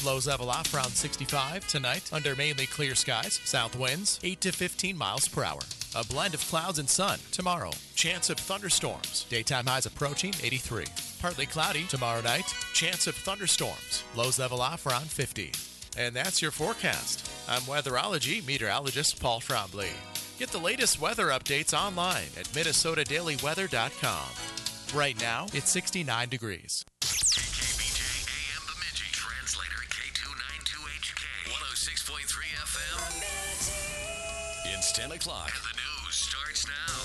Lows level off around 65 tonight under mainly clear skies. South winds 8 to 15 miles per hour. A blend of clouds and sun tomorrow. Chance of thunderstorms. Daytime highs approaching 83. Partly cloudy tomorrow night. Chance of thunderstorms. Lows level off around 50. And that's your forecast. I'm weatherology meteorologist Paul Trombley. Get the latest weather updates online at MinnesotaDailyWeather.com. Right now, it's 69 degrees. KKBJ AM Bemidji, translator K292HK, 106.3 FM. It's 10 o'clock. And the news starts now.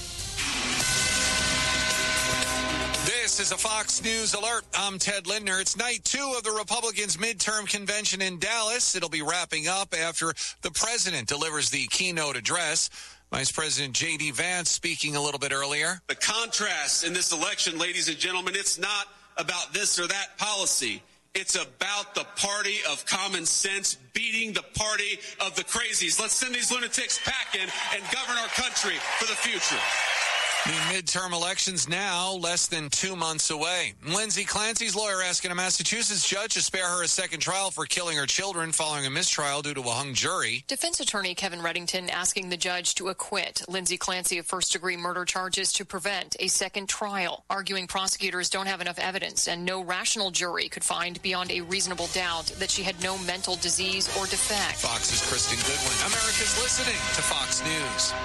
This is a Fox News alert. I'm Ted Lindner. It's night 2 of the Republicans' midterm convention in Dallas. It'll be wrapping up after the president delivers the keynote address. Vice President J.D. Vance speaking a little bit earlier. The contrast in this election, ladies and gentlemen, it's not about this or that policy. It's about the party of common sense beating the party of the crazies. Let's send these lunatics packing and govern our country for the future. The midterm elections now less than 2 months away. Lindsay Clancy's lawyer asking a Massachusetts judge to spare her a second trial for killing her children following a mistrial due to a hung jury. Defense attorney Kevin Reddington asking the judge to acquit Lindsay Clancy of first-degree murder charges to prevent a second trial, arguing prosecutors don't have enough evidence and no rational jury could find beyond a reasonable doubt that she had no mental disease or defect. Fox's Kristen Goodwin. America's listening to Fox News.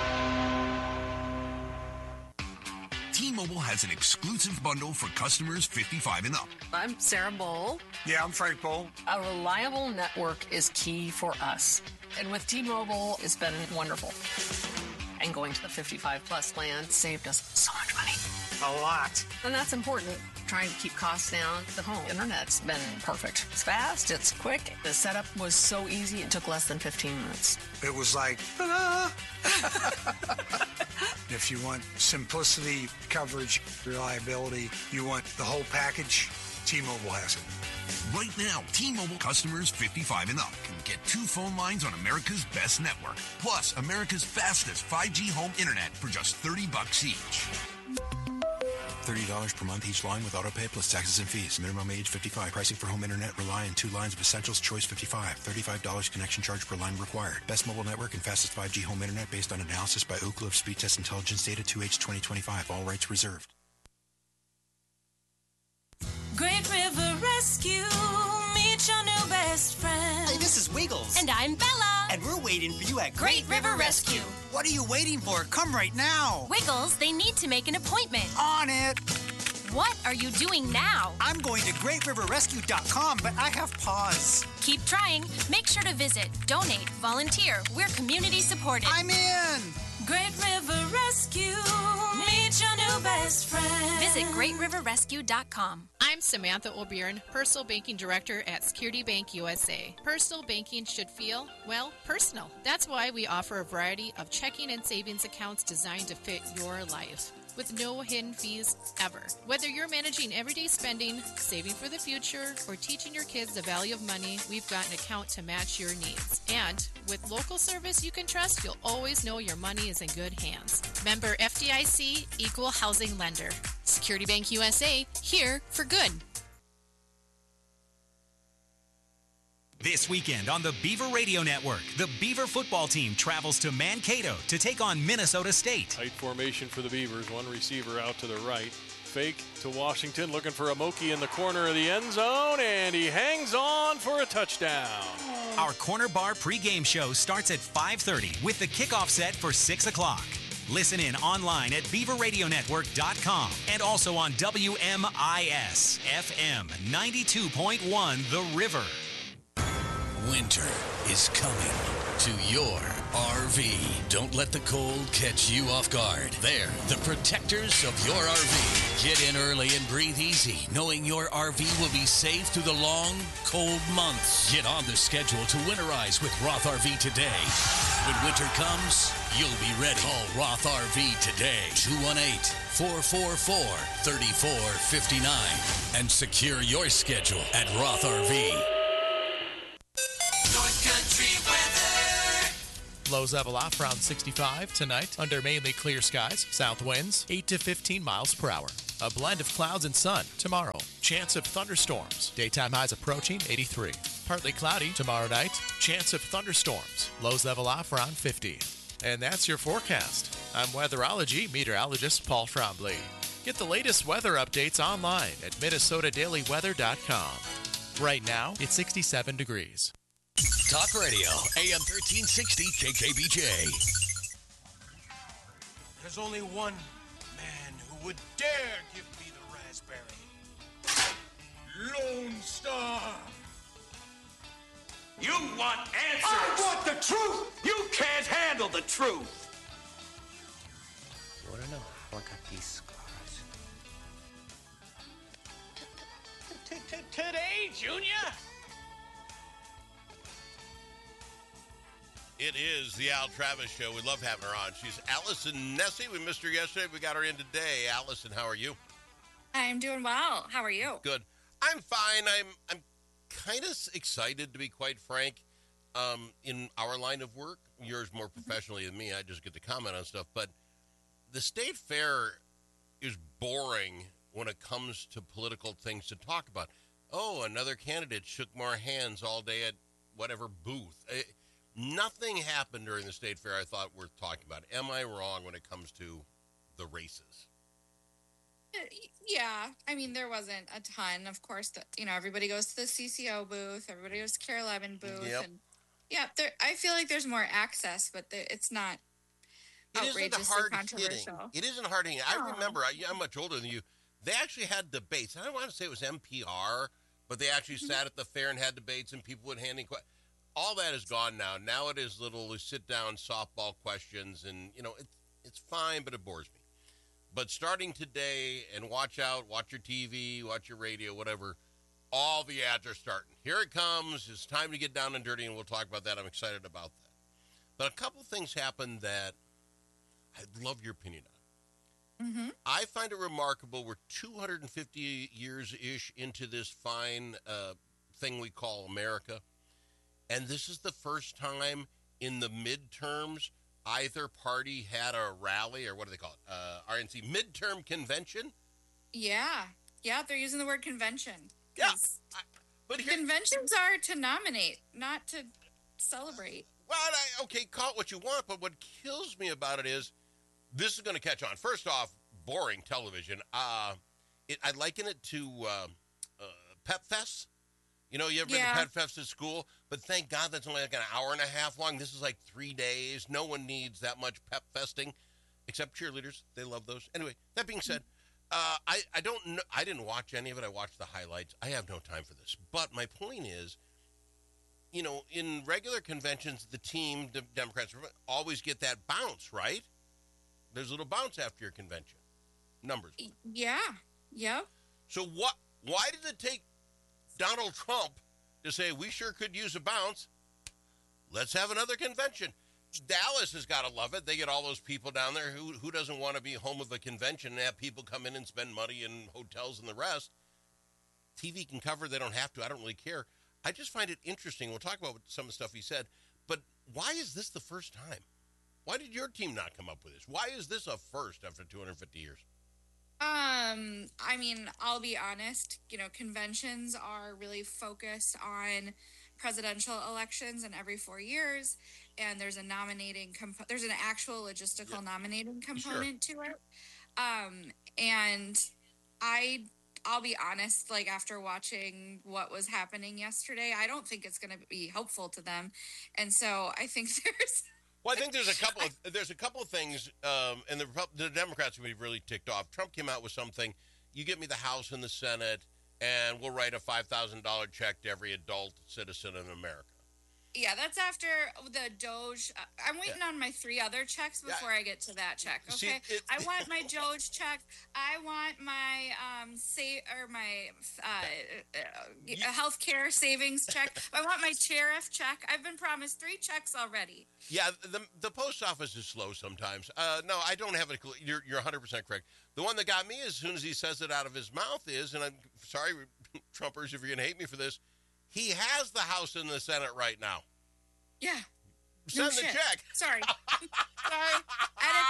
T-Mobile has an exclusive bundle for customers 55 and up. I'm Sarah Bowl. Yeah, I'm Frank Bowl. A reliable network is key for us. And with T-Mobile, it's been wonderful. And going to the 55-plus plan saved us so much money. A lot. And that's important. Trying to keep costs down. The home internet's been perfect. It's fast. It's quick. The setup was so easy. It took less than 15 minutes. It was like, ta-da! If you want simplicity, coverage, reliability, you want the whole package, T-Mobile has it. Right now, T-Mobile customers 55 and up can get 2 phone lines on America's best network, plus America's fastest 5G home internet for just $30 each. $30 per month each line with autopay plus taxes and fees. Minimum age 55. Pricing for home internet rely on 2 lines of Essentials Choice 55. $35 connection charge per line required. Best mobile network and fastest 5G home internet based on analysis by Ookla of Speed Test Intelligence Data 2H 2025. All rights reserved. Great River Rescue, meet your new best friend. Hey, this is Wiggles. And I'm Bella. And we're waiting for you at Great River Rescue. What are you waiting for? Come right now. Wiggles, they need to make an appointment. On it. What are you doing now? I'm going to GreatRiverRescue.com, but I have pause. Keep trying. Make sure to visit, donate, volunteer. We're community supported. I'm in. Great River Rescue, meet your new best friend. Visit GreatRiverRescue.com. I'm Samantha O'Byrne, Personal Banking Director at Security Bank USA. Personal banking should feel, well, personal. That's why we offer a variety of checking and savings accounts designed to fit your life, with no hidden fees ever. Whether you're managing everyday spending, saving for the future, or teaching your kids the value of money, we've got an account to match your needs. And with local service you can trust, you'll always know your money is in good hands. Member FDIC, Equal Housing Lender. Security Bank USA, here for good. This weekend on the Beaver Radio Network, the Beaver football team travels to Mankato to take on Minnesota State. Tight formation for the Beavers. One receiver out to the right. Fake to Washington, looking for Amoki in the corner of the end zone, and he hangs on for a touchdown. Our Corner Bar pregame show starts at 5:30 with the kickoff set for 6 o'clock. Listen in online at BeaverRadioNetwork.com and also on WMIS FM 92.1 The River. Winter is coming to your RV. Don't let the cold catch you off guard. They're the protectors of your RV. Get in early and breathe easy, knowing your RV will be safe through the long, cold months. Get on the schedule to winterize with Roth RV today. When winter comes, you'll be ready. Call Roth RV today, 218-444-3459, and secure your schedule at Roth RV. Lows level off around 65 tonight under mainly clear skies. South winds 8 to 15 miles per hour. A blend of clouds and sun tomorrow. Chance of thunderstorms. Daytime highs approaching 83. Partly cloudy tomorrow night. Chance of thunderstorms. Lows level off around 50. And that's your forecast. I'm weatherology meteorologist Paul Trombley. Get the latest weather updates online at minnesotadailyweather.com. Right now, it's 67 degrees. Talk Radio, AM 1360 KKBJ. There's only one man who would dare give me the raspberry. Lone Star. You want answers. I want the truth. You can't handle the truth. You want to know how I got these scars? Today, Junior? It is the Al Travis Show. We love having her on. She's Allison Nessie. We missed her yesterday. We got her in today. Allison, how are you? I'm doing well. How are you? Good. I'm fine. I'm kind of excited, to be quite frank, in our line of work. Yours more professionally than me. I just get to comment on stuff. But the state fair is boring when it comes to political things to talk about. Oh, another candidate shook more hands all day at whatever booth. Nothing happened during the state fair I thought worth talking about. Am I wrong when it comes to the races? Yeah, I mean, there wasn't a ton. Of course, everybody goes to the CCO booth, everybody goes to Care 11 booth, Yep. and I feel like there's more access, but it's not outrageously controversial. It isn't hard hitting. I remember, I'm much older than you. They actually had debates. I don't want to say it was NPR, but they actually sat at the fair and had debates, and people would hand in questions. All that is gone now. Now it is little sit-down softball questions, and, it's fine, but it bores me. But starting today, and watch out, watch your TV, watch your radio, whatever, all the ads are starting. Here it comes. It's time to get down and dirty, and we'll talk about that. I'm excited about that. But a couple things happened that I'd love your opinion on. Mm-hmm. I find it remarkable. We're 250 years-ish into this fine thing we call America. And this is the first time in the midterms either party had a rally, or what do they call it? RNC, midterm convention? Yeah, they're using the word convention. Yeah. But conventions are to nominate, not to celebrate. Well, okay, call it what you want, but what kills me about it is this is going to catch on. First off, boring television. I liken it to Pep Fest. You ever been to Pet Fest at school? But thank God that's only like an hour and a half long. This is like 3 days. No one needs that much Pep Festing, except cheerleaders. They love those. Anyway, that being said, I don't know. I didn't watch any of it. I watched the highlights. I have no time for this. But my point is, in regular conventions, the team, the Democrats, always get that bounce, right? There's a little bounce after your convention, numbers. Yeah. Yep. So why did it take Donald Trump to say we sure could use a bounce? Let's have another convention. Dallas has got to love it. They get all those people down there. Who doesn't want to be home of a convention and have people come in and spend money in hotels and the rest? TV can cover. They don't have to. I don't really care. I just find it interesting. We'll talk about some of the stuff he said. But why is this the first time? Why did your team not come up with this? Why is this a first after 250 years? I mean, I'll be honest, conventions are really focused on presidential elections and every 4 years, and there's a nominating there's an actual logistical nominating component to it. And I'll be honest, like after watching what was happening yesterday, I don't think it's going to be helpful to them. And so I think Well, I think there's a couple of things, and the Democrats will be really ticked off. Trump came out with something: you get me the House and the Senate, and we'll write a $5,000 check to every adult citizen in America. Yeah, that's after the DOJ. I'm waiting on my 3 other checks before I get to that check. Okay, I want my DOJ check. I want my healthcare savings check. I want my tariff check. I've been promised 3 checks already. Yeah, the post office is slow sometimes. No, I don't have a clue. You're 100% correct. The one that got me as soon as he says it out of his mouth is, and I'm sorry, Trumpers, if you're going to hate me for this, he has the House and the Senate right now. Yeah. Send the check. Sorry. Edit that.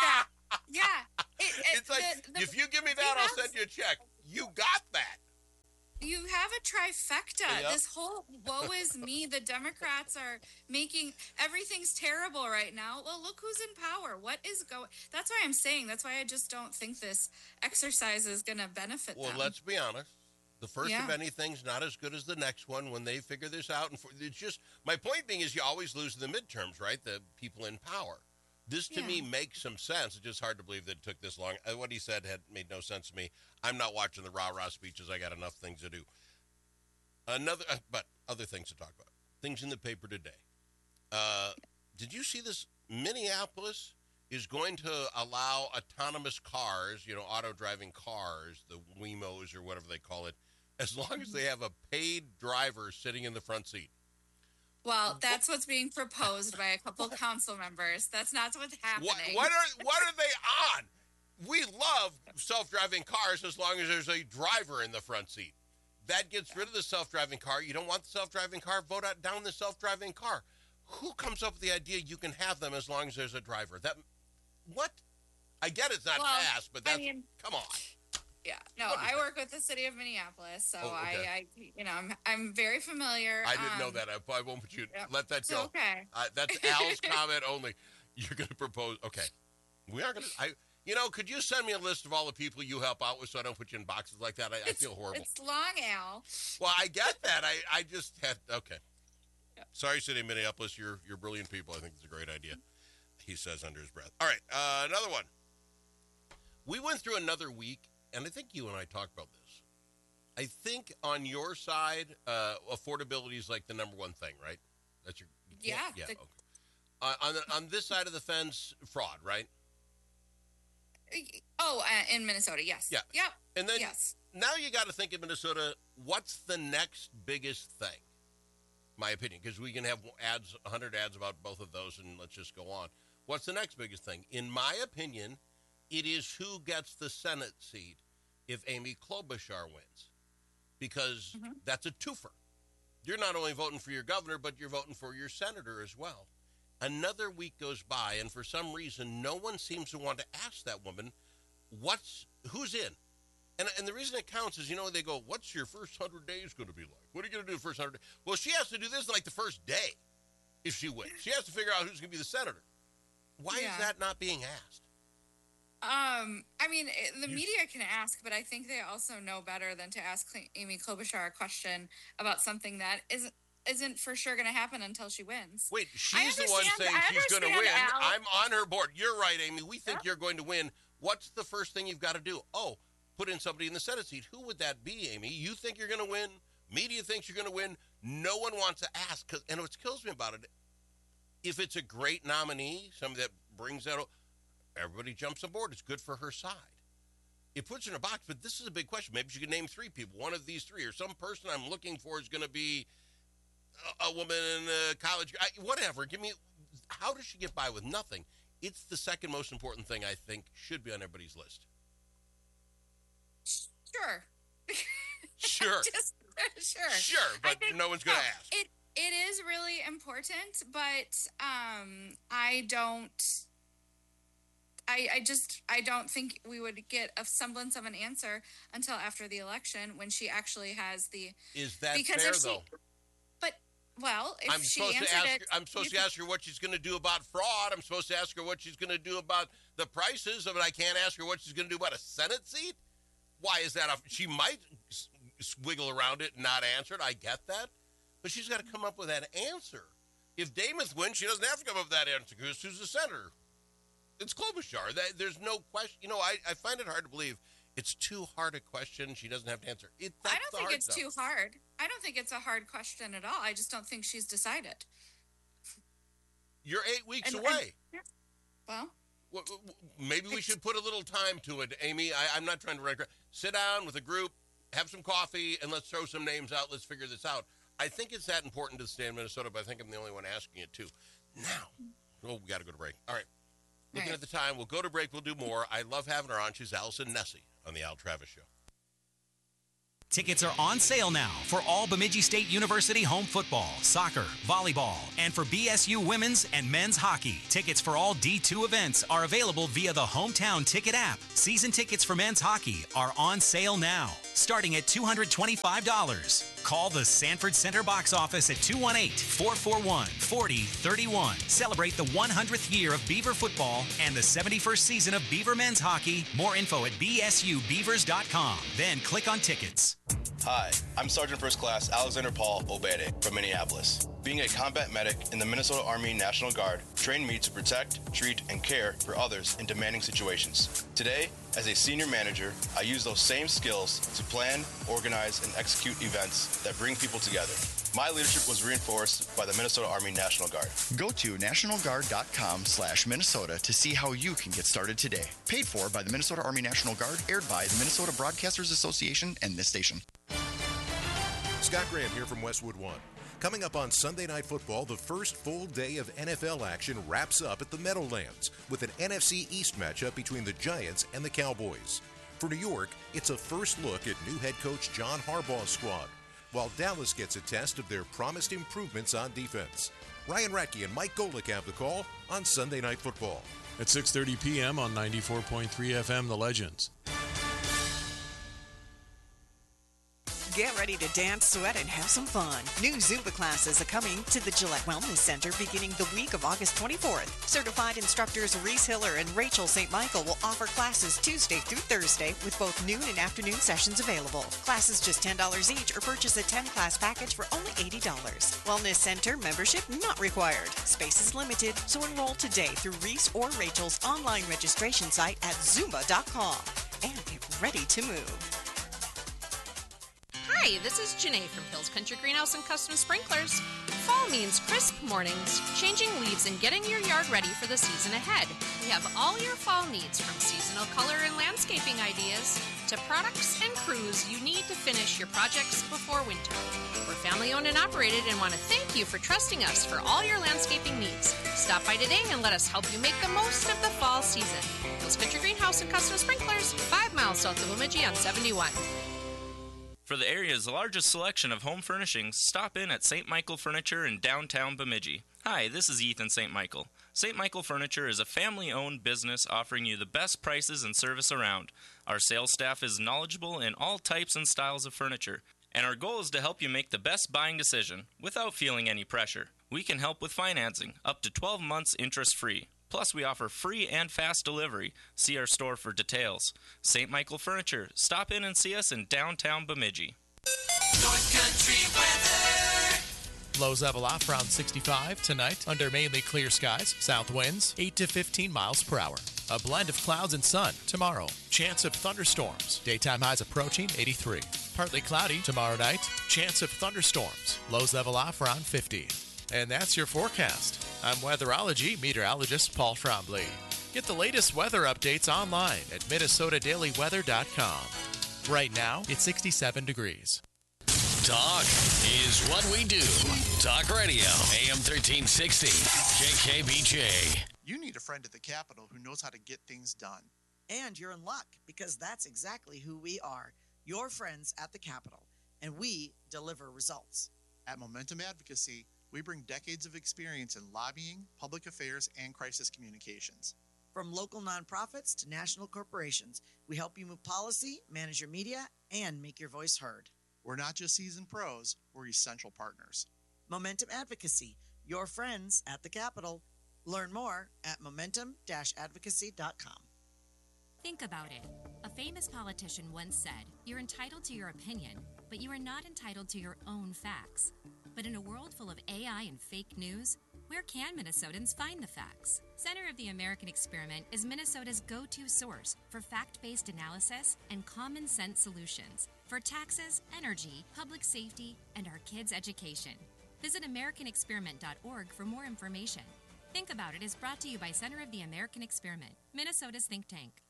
Yeah. It's like, if you give me that, I'll send you a check. You got that. You have a trifecta. Yep. This whole woe is me. The Democrats are making everything's terrible right now. Well, look who's in power. What is going? That's why I'm saying. That's why I just don't think this exercise is going to benefit them. Well, let's be honest. The first Yeah. of anything's not as good as the next one when they figure this out. And it's just, my point being is you always lose in the midterms, right? The people in power. This, to me, makes some sense. It's just hard to believe that it took this long. What he said had made no sense to me. I'm not watching the rah-rah speeches. I got enough things to do. But other things to talk about. Things in the paper today. Did you see this? Minneapolis is going to allow autonomous cars, auto-driving cars, the Wemos or whatever they call it, as long as they have a paid driver sitting in the front seat. Well, that's what's being proposed by a couple council members. That's not what's happening. What are they on? We love self-driving cars as long as there's a driver in the front seat. That gets rid of the self-driving car. You don't want the self-driving car? Vote down the self-driving car. Who comes up with the idea you can have them as long as there's a driver? What? I get it's not fast, but come on. Yeah, no, I work with the city of Minneapolis, so okay. I'm very familiar. I didn't know that. I won't put you. Let that go. Okay. That's Al's comment only. You're going to propose. Okay. We are going to. Could you send me a list of all the people you help out with so I don't put you in boxes like that? I feel horrible. It's long, Al. Well, I get that. I just had. Okay. Yep. Sorry, city of Minneapolis. You're brilliant people. I think it's a great idea. He says under his breath. All right. Another one. We went through another week. And I think you and I talked about this. I think on your side, affordability is like the number one thing, right? That's your okay. On this side of the fence, fraud, right? In Minnesota, yes. Yeah. Yep. And then now you got to think in Minnesota, what's the next biggest thing? My opinion, because we can have 100 ads about both of those, and let's just go on. What's the next biggest thing? In my opinion, it is who gets the Senate seat if Amy Klobuchar wins, because that's a twofer. You're not only voting for your governor, but you're voting for your senator as well. Another week goes by, and for some reason, no one seems to want to ask that woman, who's in? And the reason it counts is, they go, what's your first 100 days going to be like? What are you going to do the first 100 days? Well, she has to do this like the first day if she wins. She has to figure out who's going to be the senator. Why is that not being asked? The media can ask, but I think they also know better than to ask Amy Klobuchar a question about something that isn't for sure going to happen until she wins. Wait, she's the one saying she's going to win. Al. I'm on her board. You're right, Amy. We think you're going to win. What's the first thing you've got to do? Oh, put in somebody in the Senate seat. Who would that be, Amy? You think you're going to win? Media thinks you're going to win. No one wants to ask. And what kills me about it, if it's a great nominee, somebody that brings that up, everybody jumps on board. It's good for her side. It puts her in a box, but this is a big question. Maybe she could name 3 people. One of these 3 or some person I'm looking for is going to be a woman in a college. Whatever. How does she get by with nothing? It's the second most important thing I think should be on everybody's list. Sure. Sure. Sure, but no one's going to ask. It is really important, but I don't think we would get a semblance of an answer until after the election when she actually has the. Is that fair though? But if I'm she supposed answered to ask it, I'm supposed to ask her what she's going to do about fraud. I'm supposed to ask her what she's going to do about the prices of it. I can't ask her what she's going to do about a Senate seat. Why is that? She might wiggle around it and not answer it. I get that, but she's got to come up with that answer. If Demuth wins, she doesn't have to come up with that answer because who's the senator? It's Klobuchar. There's no question. I find it hard to believe it's too hard a question she doesn't have to answer. I don't think it's too hard. I don't think it's a hard question at all. I just don't think she's decided. You're 8 weeks away. Well, maybe we should put a little time to it, Amy. I'm not trying to write. Sit down with a group, have some coffee, and let's throw some names out. Let's figure this out. I think it's that important to the state of Minnesota, but I think I'm the only one asking it too. Now, we got to go to break. All right. Looking at the time, we'll go to break. We'll do more. I love having her on. She's Allison Nessie on the Al Travis Show. Tickets are on sale now for all Bemidji State University home football, soccer, volleyball, and for BSU women's and men's hockey. Tickets for all D2 events are available via the Hometown Ticket app. Season tickets for men's hockey are on sale now, starting at $225. Call the Sanford Center box office at 218-441-4031. Celebrate the 100th year of Beaver football and the 71st season of Beaver men's hockey. More info at bsubeavers.com. Then click on tickets. Hi, I'm Sergeant First Class Alexander Paul Obede from Minneapolis. Being a combat medic in the Minnesota Army National Guard trained me to protect, treat, and care for others in demanding situations. Today, as a senior manager, I use those same skills to plan, organize, and execute events that bring people together. My leadership was reinforced by the Minnesota Army National Guard. Go to nationalguard.com/Minnesota to see how you can get started today. Paid for by the Minnesota Army National Guard, aired by the Minnesota Broadcasters Association and this station. Scott Graham here from Westwood One. Coming up on Sunday Night Football, the first full day of NFL action wraps up at the Meadowlands with an NFC East matchup between the Giants and the Cowboys. For New York, it's a first look at new head coach John Harbaugh's squad, while Dallas gets a test of their promised improvements on defense. Ryan Radke and Mike Golick have the call on Sunday Night Football. At 6:30 p.m. on 94.3 FM, The Legends. Get ready to dance, sweat, and have some fun. New Zumba classes are coming to the Gillette Wellness Center beginning the week of August 24th. Certified instructors Reese Hiller and Rachel St. Michael will offer classes Tuesday through Thursday with both noon and afternoon sessions available. Classes just $10 each or purchase a 10-class package for only $80. Wellness Center membership not required. Space is limited, so enroll today through Reese or Rachel's online registration site at Zumba.com and get ready to move. Hi, this is Janae from Hills Country Greenhouse and Custom Sprinklers. Fall means crisp mornings, changing leaves, and getting your yard ready for the season ahead. We have all your fall needs, from seasonal color and landscaping ideas to products and crews you need to finish your projects before winter. We're family owned and operated and want to thank you for trusting us for all your landscaping needs. Stop by today and let us help you make the most of the fall season. Hills Country Greenhouse and Custom Sprinklers, 5 miles south of Bemidji on 71. For the area's largest selection of home furnishings, stop in at St. Michael Furniture in downtown Bemidji. Hi, this is Ethan St. Michael. St. Michael Furniture is a family-owned business offering you the best prices and service around. Our sales staff is knowledgeable in all types and styles of furniture, and our goal is to help you make the best buying decision without feeling any pressure. We can help with financing, up to 12 months interest-free. Plus, we offer free and fast delivery. See our store for details. St. Michael Furniture. Stop in and see us in downtown Bemidji. North Country weather. Lows level off around 65 tonight under mainly clear skies. South winds 8 to 15 miles per hour. A blend of clouds and sun tomorrow. Chance of thunderstorms. Daytime highs approaching 83. Partly cloudy tomorrow night. Chance of thunderstorms. Lows level off around 50. And that's your forecast. I'm weatherology meteorologist Paul Trombley. Get the latest weather updates online at minnesotadailyweather.com. Right now, it's 67 degrees. Talk is what we do. Talk Radio, AM 1360, KKBJ. You need a friend at the Capitol who knows how to get things done. And you're in luck, because that's exactly who we are, your friends at the Capitol, and we deliver results. At Momentum Advocacy, we bring decades of experience in lobbying, public affairs, and crisis communications. From local nonprofits to national corporations, we help you move policy, manage your media, and make your voice heard. We're not just seasoned pros, we're essential partners. Momentum Advocacy, your friends at the Capitol. Learn more at momentum-advocacy.com. Think about it. A famous politician once said, "You're entitled to your opinion, but you are not entitled to your own facts." But in a world full of AI and fake news, where can Minnesotans find the facts? Center of the American Experiment is Minnesota's go-to source for fact-based analysis and common sense solutions for taxes, energy, public safety, and our kids' education. Visit AmericanExperiment.org for more information. Think About It is brought to you by Center of the American Experiment, Minnesota's think tank.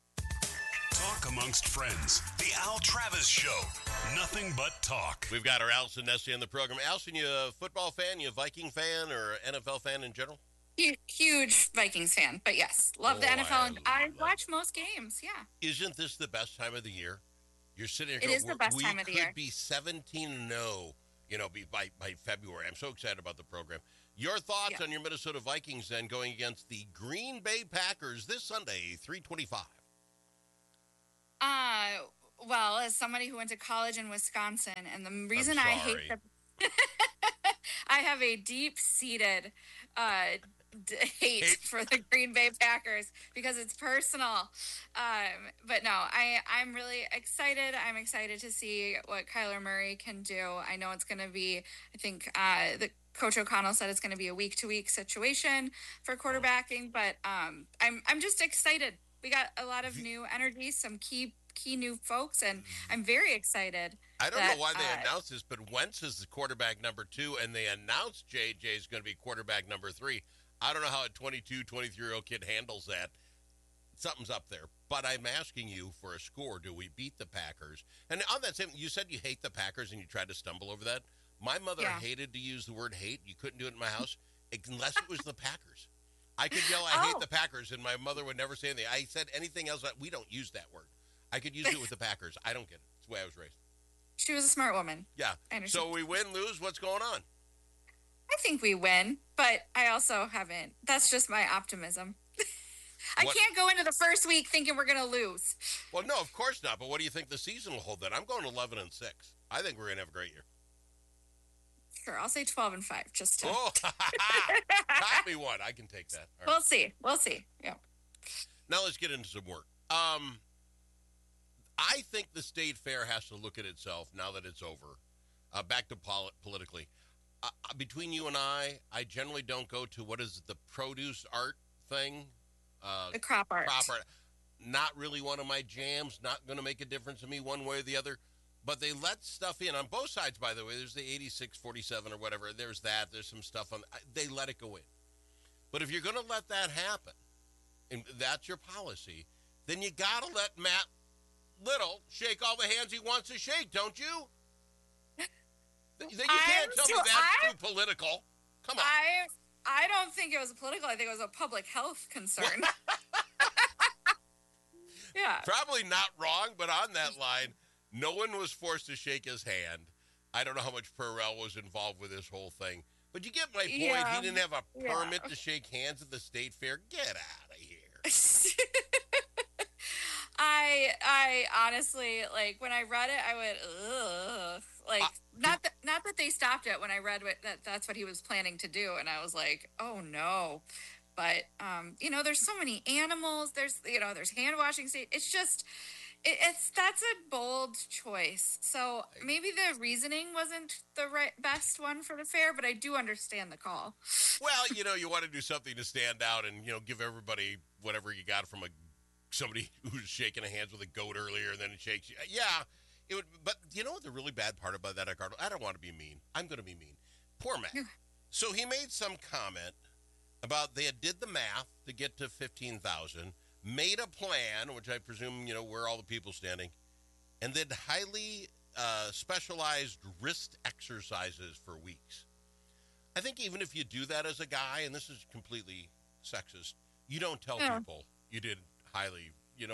Talk amongst friends. The Al Travis Show. Nothing but talk. We've got our Allison Nessie in the program. Allison, you a football fan? You a Viking fan or NFL fan in general? Huge Vikings fan, but yes, love the NFL, and I watch most games, yeah. Isn't this the best time of the year? You're sitting here It going, is the best time of the year. We could be 17-0, by February. I'm so excited about the program. Your thoughts on your Minnesota Vikings then going against the Green Bay Packers this Sunday, 3:25. Well, as somebody who went to college in Wisconsin, and the reason I hate I have a deep-seated hate for the Green Bay Packers because it's personal. But no, I'm really excited. I'm excited to see what Kyler Murray can do. I know it's going to be, I think the Coach O'Connell said it's going to be a week-to-week situation for quarterbacking, but I'm just excited. We got a lot of new energy, some key new folks, and I'm very excited. I don't know why they announced this, but Wentz is the quarterback number 2, and they announced JJ is going to be quarterback number 3. I don't know how a 22, 23-year-old kid handles that. Something's up there. But I'm asking you for a score. Do we beat the Packers? And on that same, you said you hate the Packers, and you tried to stumble over that. My mother hated to use the word hate. You couldn't do it in my house unless it was the Packers. I could yell, I hate the Packers, and my mother would never say anything. I said anything else. We don't use that word. I could use it with the Packers. I don't get it. It's the way I was raised. She was a smart woman. Yeah. So we win, lose. What's going on? I think we win, but I also haven't. That's just my optimism. I can't go into the first week thinking we're going to lose. Well, no, of course not. But what do you think the season will hold then? I'm going 11-6. I think we're going to have a great year. Sure, I'll say 12-5 just to. Oh, caught me one. I can take that. All right. We'll see. Yeah. Now let's get into some work. I think the State Fair has to look at itself now that it's over. Back to politically. Between you and I generally don't go to what is the produce art thing. The crop art. Not really one of my jams. Not going to make a difference to me one way or the other. But they let stuff in on both sides, by the way. There's the 86-47 or whatever. There's that. There's some stuff on. They let it go in. But if you're going to let that happen, and that's your policy, then you got to let Matt Little shake all the hands he wants to shake, don't you? You can't tell me that's too political. Come on. I don't think it was political. I think it was a public health concern. Yeah. Probably not wrong, but on that line, no one was forced to shake his hand. I don't know how much Perrell was involved with this whole thing. But you get my point. Yeah. He didn't have a permit to shake hands at the State Fair. Get out of here. I honestly, like, when I read it, I went, ugh. Like, not that they stopped it when I read that's what he was planning to do. And I was like, oh, no. But, there's so many animals. There's hand washing state. It's just, that's a bold choice. So maybe the reasoning wasn't the best one for the fair, but I do understand the call. Well, you want to do something to stand out and, give everybody whatever you got from somebody who was shaking hands with a goat earlier and then it shakes you. Yeah, it would. But you know what the really bad part about that, Ricardo? I don't want to be mean. I'm going to be mean. Poor Matt. So he made some comment about they did the math to get to 15,000, made a plan, which I presume, where all the people standing, and did highly specialized wrist exercises for weeks. I think even if you do that as a guy, and this is completely sexist, you don't tell people you did highly,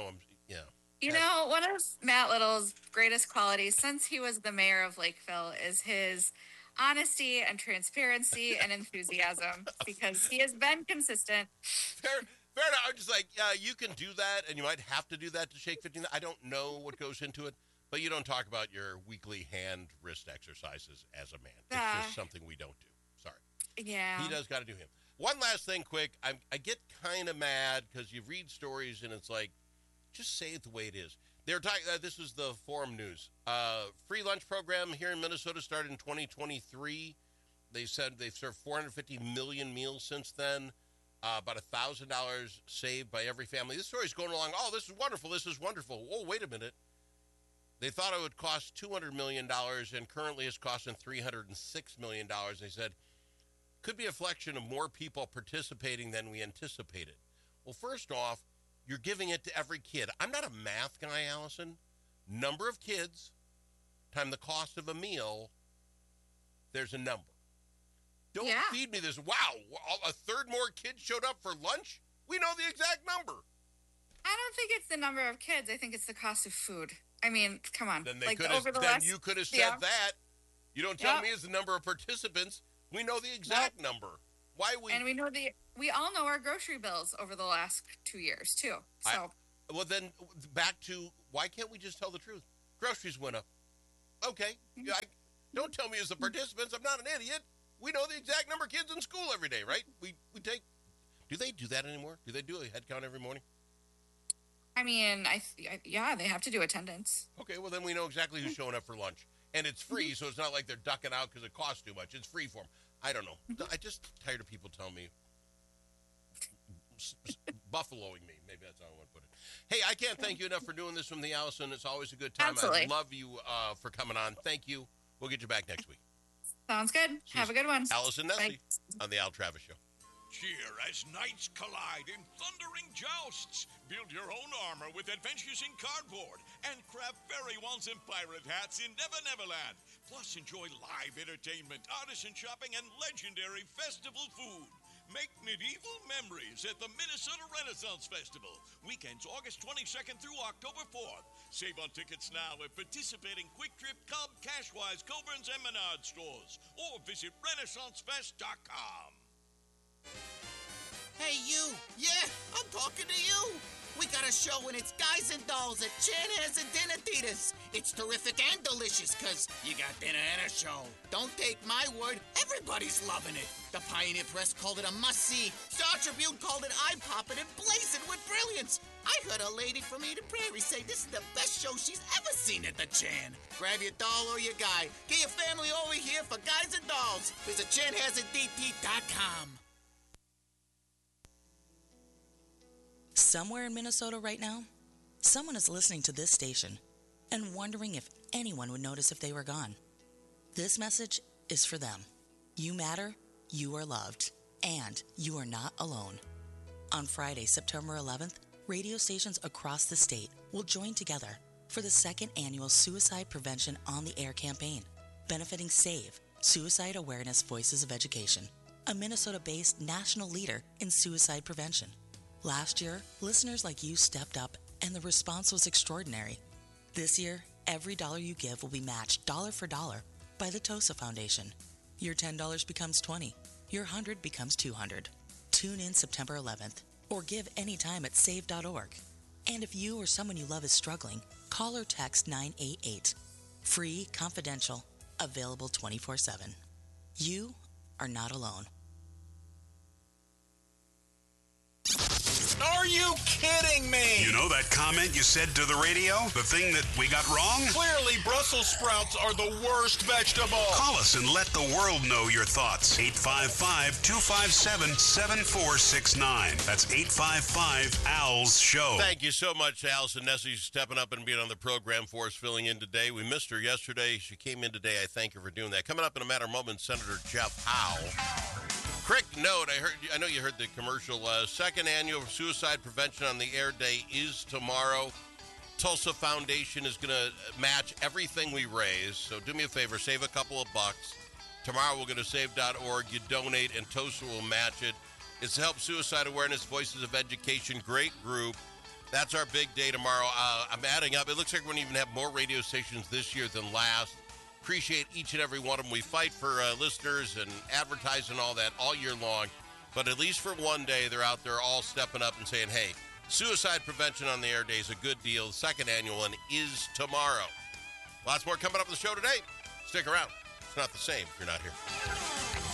one of Matt Little's greatest qualities since he was the mayor of Lakeville is his honesty and transparency and enthusiasm because he has been consistent. Fair enough. I'm just like, you can do that, and you might have to do that to shake 15. I don't know what goes into it, but you don't talk about your weekly hand wrist exercises as a man. It's just something we don't do. Sorry. Yeah. He does got to do him. One last thing quick. I get kind of mad because you read stories, and it's like, just say it the way it is. They're talking. This is the Forum News. Free lunch program here in Minnesota started in 2023. They said they've served 450 million meals since then. About $1,000 saved by every family. This story's going along. Oh, this is wonderful. This is wonderful. Oh, wait a minute. They thought it would cost $200 million, and currently it's costing $306 million. They said, could be a reflection of more people participating than we anticipated. Well, first off, you're giving it to every kid. I'm not a math guy, Allison. Number of kids times the cost of a meal, there's a number. Don't feed me this, wow, a third more kids showed up for lunch? We know the exact number. I don't think it's the number of kids. I think it's the cost of food. I mean, come on. Then they like could over have. the Then last, you could have said that. You don't tell Yeah. me it's the number of participants. We know the exact number. Why we? And we all know our grocery bills over the last 2 years too. So Well, then back to why can't we just tell the truth? Groceries went up. Okay. Don't tell me it's the participants. I'm not an idiot. We know the exact number of kids in school every day, right? We take. Do they do that anymore? Do they do a head count every morning? I mean, yeah, they have to do attendance. Okay, well then we know exactly who's showing up for lunch, and it's free, so it's not like they're ducking out because it costs too much. It's free for them. I don't know. I just tired of people telling me. Buffaloing me. Maybe that's how I want to put it. Hey, I can't thank you enough for doing this from the Allison. It's always a good time. Absolutely. I love you for coming on. Thank you. We'll get you back next week. Sounds good. Have a good one. Allison Nessie Thanks. on the Al Travis Show. Cheer as knights collide in thundering jousts. Build your own armor with Adventures in Cardboard and craft fairy wands and pirate hats in Never Neverland. Plus, enjoy live entertainment, artisan shopping, and legendary festival food. Make medieval memories at the Minnesota Renaissance Festival. Weekends August 22nd through October 4th. Save on tickets now at participating Quick Trip, Cub, Cashwise, Coburn's, and Menard stores. Or visit RenaissanceFest.com. Hey, you! Yeah, I'm talking to you! We got a show and it's Guys and Dolls at Chanhassen and Dinner Theaters. It's terrific and delicious because you got dinner and a show. Don't take my word, everybody's loving it. The Pioneer Press called it a must-see. Star Tribune called it eye-popping and blazing with brilliance. I heard a lady from Eden Prairie say this is the best show she's ever seen at the Chan. Grab your doll or your guy. Get your family over here for Guys and Dolls. Visit ChanhassenDT.com. Somewhere in Minnesota right now, someone is listening to this station and wondering if anyone would notice if they were gone. This message is for them. You matter, you are loved, and you are not alone. On Friday, September 11th, radio stations across the state will join together for the second annual Suicide Prevention on the Air campaign, benefiting SAVE, Suicide Awareness Voices of Education, a Minnesota-based national leader in suicide prevention. Last year, listeners like you stepped up, and the response was extraordinary. This year, every dollar you give will be matched dollar for dollar by the TOSA Foundation. Your $10 becomes $20. Your $100 becomes $200. Tune in September 11th, or give anytime at save.org. And if you or someone you love is struggling, call or text 988. Free, confidential, available 24/7. You are not alone. Are you kidding me? You know that comment you said to the radio? The thing that we got wrong? Clearly, Brussels sprouts are the worst vegetable. Call us and let the world know your thoughts. 855-257-7469. That's 855-ALS-SHOW. Thank you so much, Allison Nessie, stepping up and being on the program for us, filling in today. We missed her yesterday. She came in today. I thank her for doing that. Coming up in a matter of moments, Senator Jeff Howe. Quick note, I know you heard the commercial. Second annual Suicide Prevention on the Air Day is tomorrow. Tulsa Foundation is going to match everything we raise. So do me a favor, save a couple of bucks. Tomorrow we'll go to save.org. You donate and Tulsa will match it. It's to help Suicide Awareness Voices of Education. Great group. That's our big day tomorrow. I'm adding up. It looks like we're going to even have more radio stations this year than last. Appreciate each and every one of them. We fight for listeners and advertising and all that all year long. But at least for one day, they're out there all stepping up and saying, hey, Suicide Prevention on the Air Day is a good deal. The second annual one is tomorrow. Lots more coming up on the show today. Stick around. It's not the same if you're not here.